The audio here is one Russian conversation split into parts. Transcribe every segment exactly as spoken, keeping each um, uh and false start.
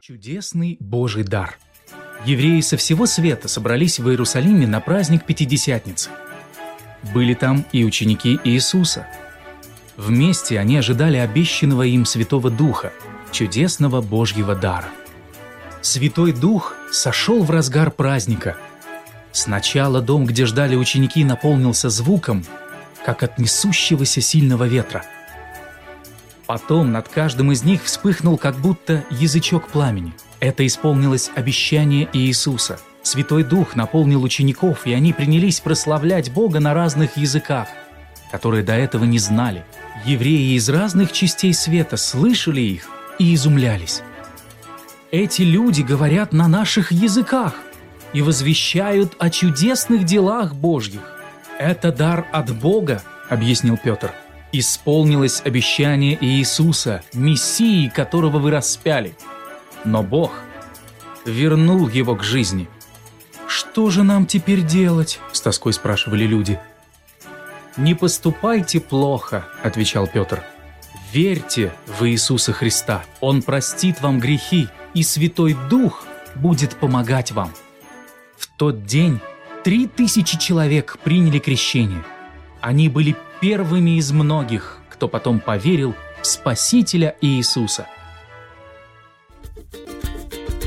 Чудесный Божий дар. Евреи со всего света собрались в Иерусалиме на праздник Пятидесятницы. Были там и ученики Иисуса. Вместе они ожидали обещанного им Святого Духа, чудесного Божьего дара. Святой Дух сошел в разгар праздника. Сначала дом, где ждали ученики, наполнился звуком, как от несущегося сильного ветра. Потом над каждым из них вспыхнул как будто язычок пламени. Это исполнилось обещание Иисуса. Святой Дух наполнил учеников, и они принялись прославлять Бога на разных языках, которые до этого не знали. Евреи из разных частей света слышали их и изумлялись. «Эти люди говорят на наших языках и возвещают о чудесных делах Божьих. Это дар от Бога», — объяснил Петр. «Исполнилось обещание Иисуса, Мессии, которого вы распяли. Но Бог вернул его к жизни». «Что же нам теперь делать?» — с тоской спрашивали люди. «Не поступайте плохо», — отвечал Петр. «Верьте в Иисуса Христа. Он простит вам грехи, и Святой Дух будет помогать вам». В тот день три тысячи человек приняли крещение. Они были первыми из многих, кто потом поверил в Спасителя Иисуса.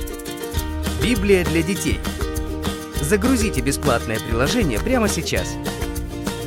Библия для детей. Загрузите бесплатное приложение прямо сейчас.